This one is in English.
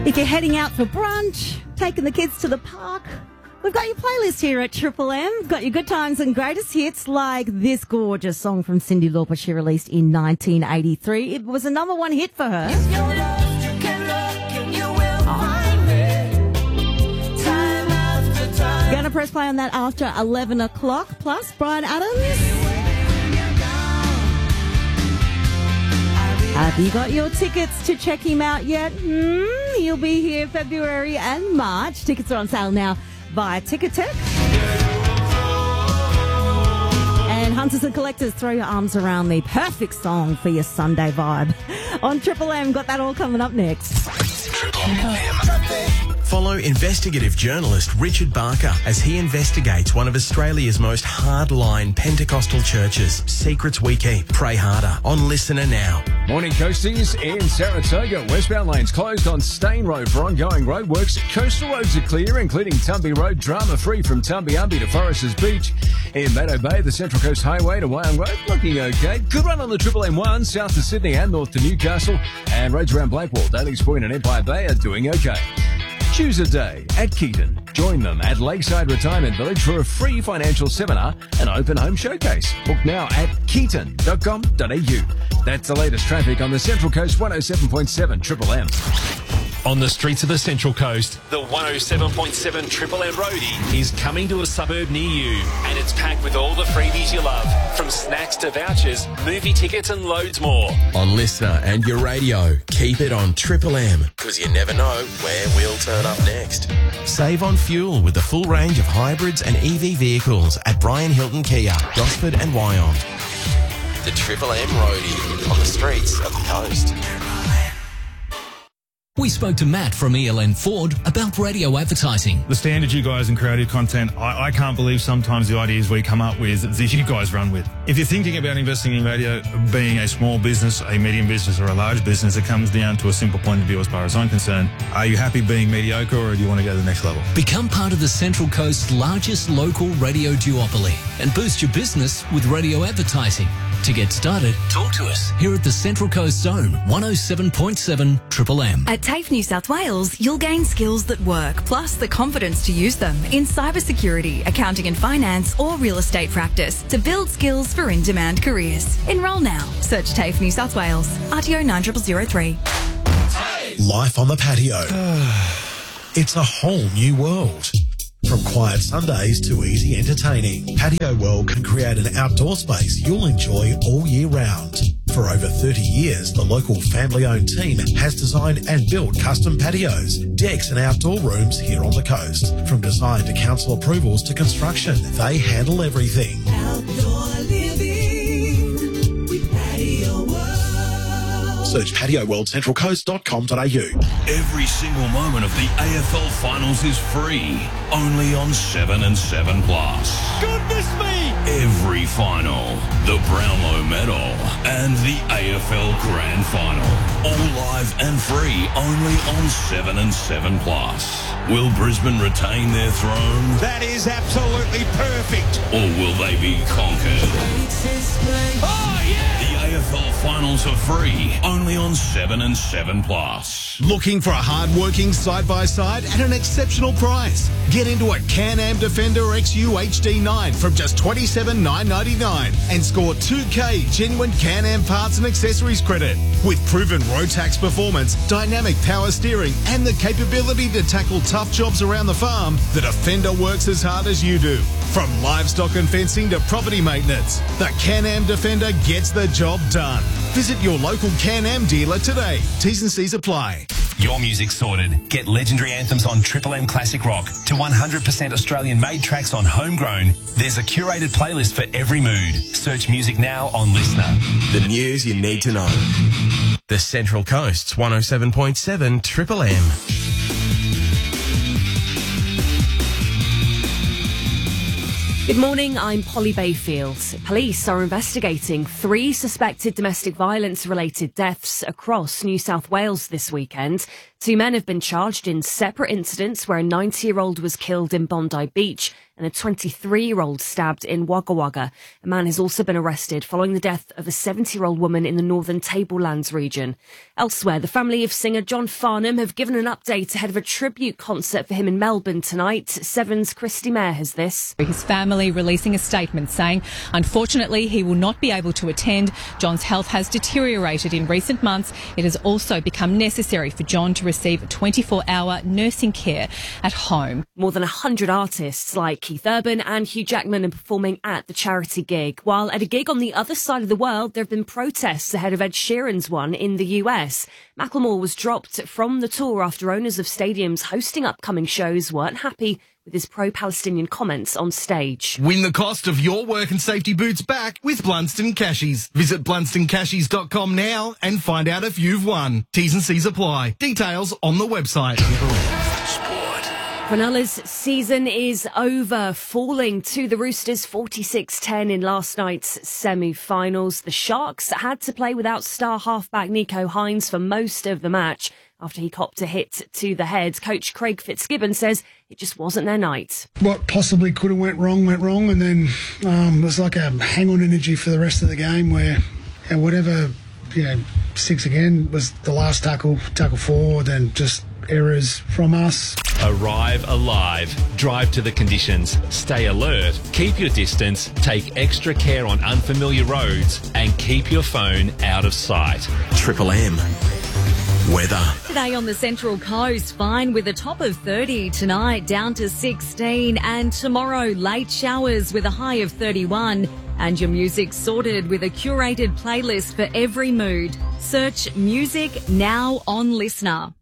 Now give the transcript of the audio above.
If you're heading out for brunch, taking the kids to the park, we've got your playlist here at Triple M. We've got your good times and greatest hits like this gorgeous song from Cyndi Lauper she released in 1983. It was a number one hit for her. Gonna press play on that after 11 o'clock. Plus, Bryan Adams. Have you got your tickets to check him out yet? He'll be here February and March. Tickets are on sale now via Ticketek. And hunters and collectors, throw your arms around the perfect song for your Sunday vibe. On Triple M, got that all coming up next. Triple M. Follow investigative journalist Richard Barker as he investigates one of Australia's most hardline Pentecostal churches. Secrets we keep. Pray harder. On Listener now. Morning, coasties in Saratoga. Westbound lanes closed on Stain Road for ongoing roadworks. Coastal roads are clear, including Tumby Road, drama-free from Tumby to Foresters Beach. In Meadow Bay, the Central Coast Highway to Wyong Road, looking okay. Good run on the Triple M1, south to Sydney and north to Newcastle. And roads around Blackwall, Daly's Point and Empire Bay are doing okay. Choose a day at Keaton. Join them at Lakeside Retirement Village for a free financial seminar and open home showcase. Book now at keaton.com.au. That's the latest traffic on the Central Coast 107.7 Triple M. On the streets of the Central Coast, the 107.7 Triple M Roadie is coming to a suburb near you, and it's packed with all the freebies you love, from snacks to vouchers, movie tickets and loads more. On Listener and your radio, keep it on Triple M, because you never know where we'll turn up next. Save on fuel with the full range of hybrids and EV vehicles at Brian Hilton Kia, Gosford and Wyong. The Triple M Roadie on the streets of the coast. We spoke to Matt from ELN Ford about radio advertising. The standards you guys in creative content, I can't believe sometimes the ideas we come up with that you guys run with. If you're thinking about investing in radio, being a small business, a medium business or a large business, it comes down to a simple point of view as far as I'm concerned. Are you happy being mediocre or do you want to go to the next level? Become part of the Central Coast's largest local radio duopoly and boost your business with radio advertising. To get started, talk to us here at the Central Coast Zone 107.7 Triple M. At TAFE New South Wales, you'll gain skills that work, plus the confidence to use them in cybersecurity, accounting and finance, or real estate practice to build skills for in-demand careers. Enrol now. Search TAFE New South Wales. RTO 9003. Life on the patio. It's a whole new world. From quiet Sundays to easy entertaining, Patio World can create an outdoor space you'll enjoy all year round. For over 30 years, the local family-owned team has designed and built custom patios, decks and outdoor rooms here on the coast. From design to council approvals to construction, they handle everything. Outdoor living with Patio World. Search patioworldcentralcoast.com.au. Every single moment of the AFL Finals is free, only on 7 and 7 Plus. Goodness me! Every final, the Brownlow Medal, and the AFL Grand Final, all live and free, only on 7 and 7 Plus. Will Brisbane retain their throne? That is absolutely perfect. Or will they be conquered? Oh, yeah! The AFL Finals are free, only on 7 and 7 Plus. Looking for a hard-working side-by-side at an exceptional price? Get into a Can-Am Defender XU HD9 from just $27,999 and score 2K genuine Can-Am parts and accessories credit. With proven Rotax performance, dynamic power steering and the capability to tackle tough jobs around the farm, the Defender works as hard as you do. From livestock and fencing to property maintenance, the Can-Am Defender gets the job done. Visit your local Can-Am dealer today. T's and C's apply. Your music's sorted. Get legendary anthems on Triple M Classic Rock to 100% Australian-made tracks on Homegrown. There's a curated playlist for every mood. Search music now on Listener. The news you need to know. The Central Coast's 107.7 Triple M. Good morning, I'm Polly Bayfield. Police are investigating 3 suspected domestic violence-related deaths across New South Wales this weekend. 2 men have been charged in separate incidents where a 90-year-old was killed in Bondi Beach and a 23-year-old stabbed in Wagga Wagga. A man has also been arrested following the death of a 70-year-old woman in the Northern Tablelands region. Elsewhere, the family of singer John Farnham have given an update ahead of a tribute concert for him in Melbourne tonight. Seven's Christy Mayer has this. His family releasing a statement saying, unfortunately, he will not be able to attend. John's health has deteriorated in recent months. It has also become necessary for John to receive 24-hour nursing care at home. More than 100 artists like Keith Urban and Hugh Jackman are performing at the charity gig. While at a gig on the other side of the world, there have been protests ahead of Ed Sheeran's one in the US. Macklemore was dropped from the tour after owners of stadiums hosting upcoming shows weren't happy with his pro-Palestinian comments on stage. Win the cost of your work and safety boots back with Blunston Cashies. Visit BlunstonCashies.com now and find out if you've won. T's and C's apply. Details on the website. Cronulla's season is over, falling to the Roosters 46-10 in last night's semi-finals. The Sharks had to play without star halfback Nico Hines for most of the match after he copped a hit to the head. Coach Craig Fitzgibbon says it just wasn't their night. What possibly could have went wrong, and then it was like a hang-on energy for the rest of the game where whatever, six again was the last tackle 4, then just errors from us. Arrive alive. Drive to the conditions. Stay alert. Keep your distance. Take extra care on unfamiliar roads and keep your phone out of sight. Triple M. Weather. Today on the Central Coast, fine with a top of 30. Tonight down to 16. And tomorrow, late showers with a high of 31. And your music sorted with a curated playlist for every mood. Search Music Now on Listener.